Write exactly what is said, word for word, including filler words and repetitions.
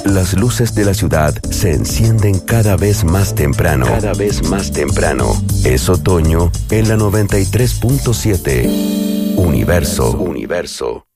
Las luces de la ciudad se encienden cada vez más temprano. Cada vez más temprano. Es otoño en la noventa y tres punto siete. Universo. Universo.